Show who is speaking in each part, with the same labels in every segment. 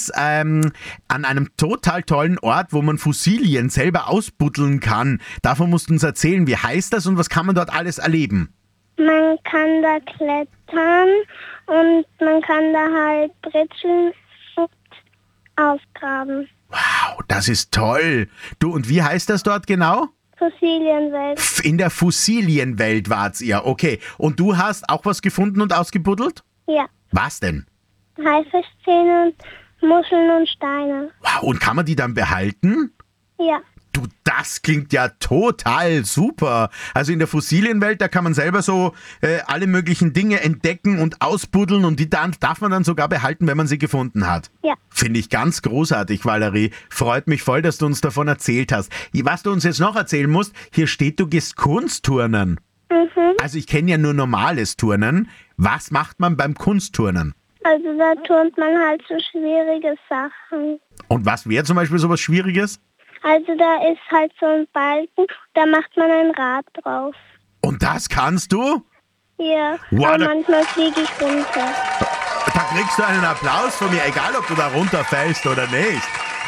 Speaker 1: das an einem total tollen Ort, wo man Fossilien selber ausbuddeln kann. Davon musst du uns erzählen, wie heißt das und was kann man dort alles erleben?
Speaker 2: Man kann da klettern und man kann da halt britzeln und ausgraben.
Speaker 1: Wow, das ist toll. Du, und wie heißt das dort genau?
Speaker 2: Fossilienwelt.
Speaker 1: In der Fossilienwelt wart's ihr. Okay, und du hast auch was gefunden und ausgebuddelt?
Speaker 2: Ja.
Speaker 1: Was denn?
Speaker 2: Haifischzähne und Muscheln und Steine.
Speaker 1: Wow, und kann man die dann behalten?
Speaker 2: Ja.
Speaker 1: Du, das klingt ja total super. Also in der Fossilienwelt, da kann man selber so alle möglichen Dinge entdecken und ausbuddeln und die dann darf man dann sogar behalten, wenn man sie gefunden hat.
Speaker 2: Ja.
Speaker 1: Finde ich ganz großartig, Valerie. Freut mich voll, dass du uns davon erzählt hast. Was du uns jetzt noch erzählen musst, hier steht, du gehst Kunstturnen. Also ich kenne ja nur normales Turnen. Was macht man beim Kunstturnen?
Speaker 2: Also da turnt man halt so schwierige Sachen.
Speaker 1: Und was wäre zum Beispiel sowas Schwieriges?
Speaker 2: Also da ist halt so ein Balken, da macht man ein Rad drauf.
Speaker 1: Und das kannst du?
Speaker 2: Ja,
Speaker 1: Wow,
Speaker 2: aber manchmal fliege ich runter.
Speaker 1: Da kriegst du einen Applaus von mir, egal ob du da runterfällst oder nicht.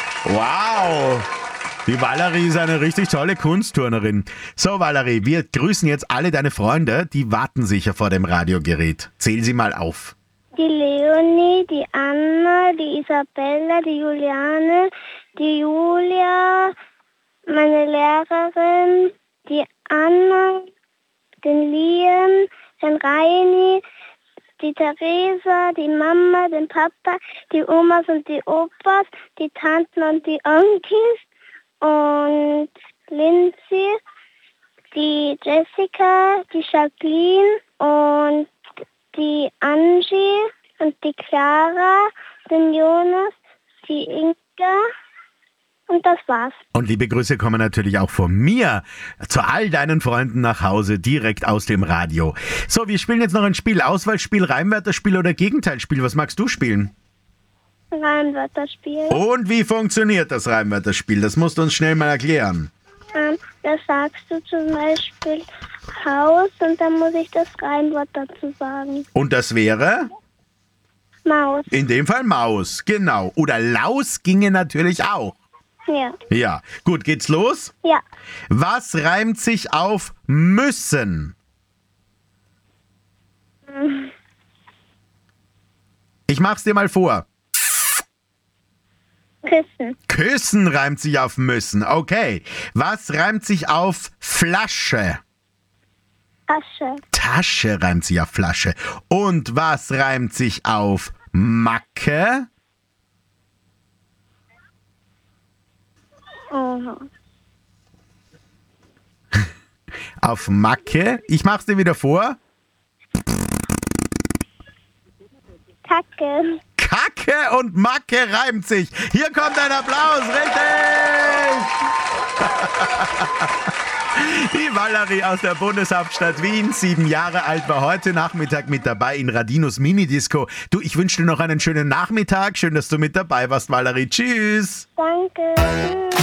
Speaker 1: Wow! Die Valerie ist eine richtig tolle Kunstturnerin. So, Valerie, wir grüßen jetzt alle deine Freunde, die warten sicher vor dem Radiogerät. Zähl sie mal auf.
Speaker 2: Die Leonie, die Anna, die Isabella, die Juliane, die Julia, meine Lehrerin, die Anna, den Liam, den Reini, die Theresa, die Mama, den Papa, die Omas und die Opas, die Tanten und die Onkels und Lindsay, die Jessica, die Jacqueline und die Angie und die Clara, den Jonas, die Inga und das war's.
Speaker 1: Und liebe Grüße kommen natürlich auch von mir zu all deinen Freunden nach Hause, direkt aus dem Radio. So, wir spielen jetzt noch ein Spiel. Auswahlspiel, Reimwörterspiel oder Gegenteilspiel. Was magst du spielen?
Speaker 2: Reimwörterspiel.
Speaker 1: Und wie funktioniert das Reimwörterspiel? Das musst du uns schnell mal erklären.
Speaker 2: Da sagst du zum Beispiel Haus und dann muss ich das Reimwort dazu sagen.
Speaker 1: Und das wäre?
Speaker 2: Maus.
Speaker 1: In dem Fall Maus, genau. Oder Laus ginge natürlich auch.
Speaker 2: Ja.
Speaker 1: Ja, gut, geht's los?
Speaker 2: Ja.
Speaker 1: Was reimt sich auf müssen? Ich mach's dir mal vor.
Speaker 2: Küssen.
Speaker 1: Küssen reimt sich auf müssen. Okay. Was reimt sich auf Flasche?
Speaker 2: Asche.
Speaker 1: Tasche reimt sich auf Flasche. Und was reimt sich auf Macke?
Speaker 2: Aha.
Speaker 1: Auf Macke. Ich mach's dir wieder vor.
Speaker 2: Kacke.
Speaker 1: Kacke und Macke reimt sich. Hier kommt ein Applaus, richtig! Die Valerie aus der Bundeshauptstadt Wien, 7 Jahre alt, war heute Nachmittag mit dabei in Radinos Minidisco. Du, ich wünsche dir noch einen schönen Nachmittag. Schön, dass du mit dabei warst, Valerie. Tschüss!
Speaker 2: Danke. Tschüss.